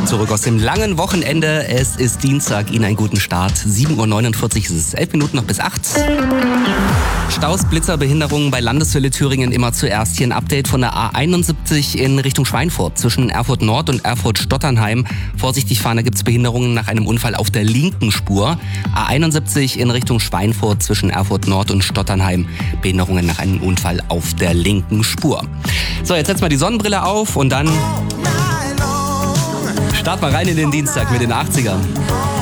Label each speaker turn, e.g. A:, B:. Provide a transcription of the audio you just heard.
A: zurück aus dem langen Wochenende. Es ist Dienstag, Ihnen einen guten Start. 7.49 Uhr, es ist 11 Minuten noch bis 8. Staus, Blitzer, Behinderungen bei Landeshölle Thüringen immer zuerst. Hier ein Update von der A71 in Richtung Schweinfurt zwischen Erfurt Nord und Erfurt Stotternheim. Vorsichtig fahren, da gibt es Behinderungen nach einem Unfall auf der linken Spur. A71 in Richtung Schweinfurt zwischen Erfurt Nord und Stotternheim. Behinderungen nach einem Unfall auf der linken Spur. So, jetzt setz mal die Sonnenbrille auf und dann start mal rein in den Dienstag mit den 80ern.